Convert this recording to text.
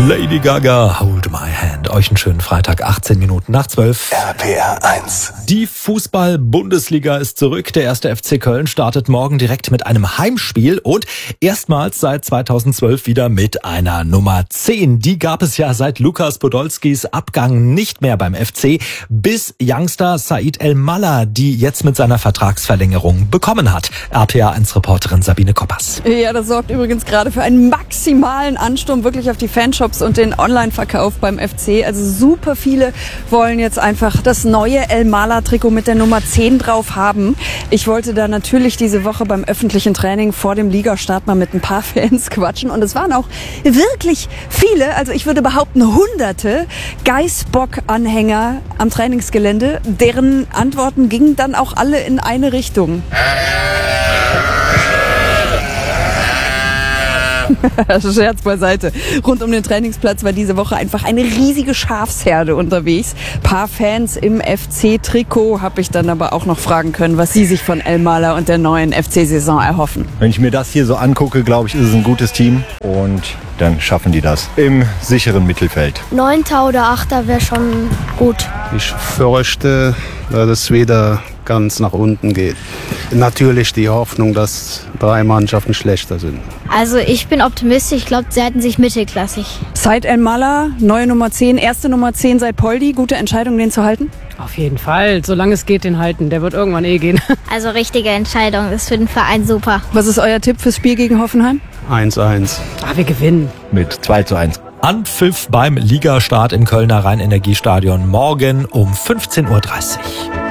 Lady Gaga, Hold My Hand. Euch einen schönen Freitag, 18 Minuten nach 12. RPR 1. Die Fußball-Bundesliga ist zurück. Der 1. FC Köln startet morgen direkt mit einem Heimspiel und erstmals seit 2012 wieder mit einer Nummer 10. Die gab es ja seit Lukas Podolskis Abgang nicht mehr beim FC, bis Youngster Said El-Mallah, die jetzt mit seiner Vertragsverlängerung bekommen hat. RPR 1-Reporterin Sabine Koppers. Ja, das sorgt übrigens gerade für einen maximalen Ansturm wirklich auf die Fanshops und den Online-Verkauf beim FC. Also super viele wollen jetzt einfach das neue El-Mallah-Trikot mit der Nummer 10 drauf haben. Ich wollte da natürlich diese Woche beim öffentlichen Training vor dem Ligastart mal mit ein paar Fans quatschen. Und es waren auch wirklich viele, also ich würde behaupten Hunderte Geißbock-Anhänger am Trainingsgelände. Deren Antworten gingen dann auch alle in eine Richtung. Scherz beiseite. Rund um den Trainingsplatz war diese Woche einfach eine riesige Schafsherde unterwegs. Paar Fans im FC-Trikot habe ich dann aber auch noch fragen können, was sie sich von El-Mallah und der neuen FC-Saison erhoffen. Wenn ich mir das hier so angucke, glaube ich, ist es ein gutes Team und dann schaffen die das im sicheren Mittelfeld. 9. oder 8. wäre schon gut. Ich fürchte, dass es wieder ganz nach unten geht. Natürlich die Hoffnung, dass 3 Mannschaften schlechter sind. Also ich bin optimistisch, ich glaube, sie halten sich mittelklassig. Said El-Mallah, neue Nummer 10, erste Nummer 10 seit Poldi. Gute Entscheidung, den zu halten? Auf jeden Fall, solange es geht, den halten. Der wird irgendwann gehen. Also richtige Entscheidung, ist für den Verein super. Was ist euer Tipp fürs Spiel gegen Hoffenheim? 1-1. Wir gewinnen. Mit 2:1. Anpfiff beim Ligastart im Kölner Rhein-Energiestadion morgen um 15:30 Uhr.